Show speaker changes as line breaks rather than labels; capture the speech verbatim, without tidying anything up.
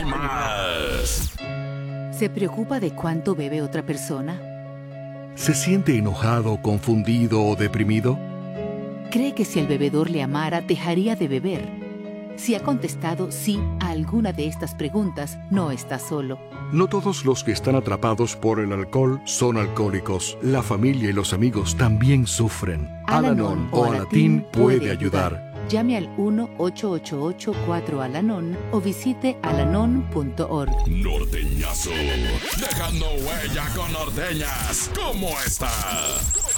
hay más.
¿Se preocupa de cuánto bebe otra persona?
¿Se siente enojado, confundido o deprimido?
¿Cree que si el bebedor le amara, dejaría de beber? Si ha contestado sí a alguna de estas preguntas, no está solo.
No todos los que están atrapados por el alcohol son alcohólicos. La familia y los amigos también sufren. Al-Anon o Alatín puede ayudar.
Llame al uno ocho ocho ocho cuatro Al-Anon o visite alanon punto org.
Norteñazo, dejando huella con norteñas. ¿Cómo está?